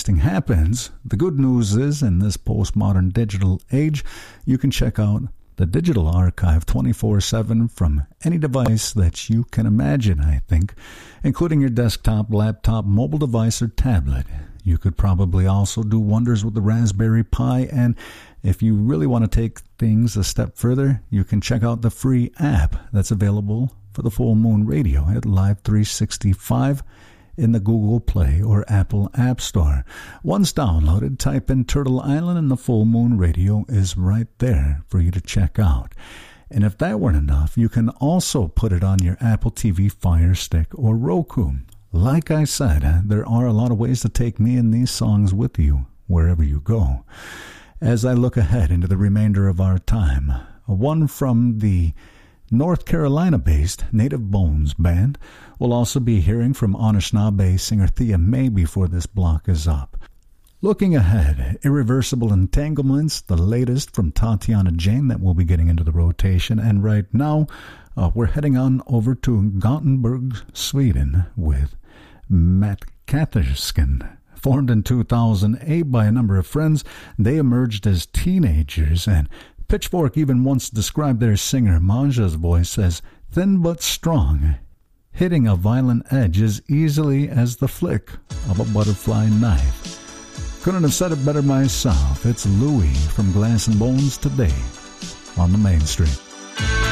podcasting happens. The good news is, in this postmodern digital age, you can check out the digital archive 24/7 from any device that you can imagine, I think, including your desktop, laptop, mobile device, or tablet. You could probably also do wonders with the Raspberry Pi, and if you really want to take things a step further, you can check out the free app that's available for the Full Moon Radio at Live 365 in the Google Play or Apple App Store. Once downloaded, type in Turtle Island and the Full Moon Radio is right there for you to check out. And if that weren't enough, you can also put it on your Apple TV Fire Stick or Roku. Like I said, there are a lot of ways to take me and these songs with you wherever you go. As I look ahead into the remainder of our time, one from the North Carolina-based Native Bones Band. We'll also be hearing from Anishinaabe singer Thea May before this block is up. Looking ahead, Irreversible Entanglements, the latest from Tatiana Jane that we'll be getting into the rotation. And right now, we're heading on over to Gothenburg, Sweden with Matt Kathersken. Formed in 2008 by a number of friends, they emerged as teenagers, and Pitchfork even once described their singer Manja's voice as thin but strong, hitting a violent edge as easily as the flick of a butterfly knife. Couldn't have said it better myself. It's Louie from Glass and Bones today on the Main Street.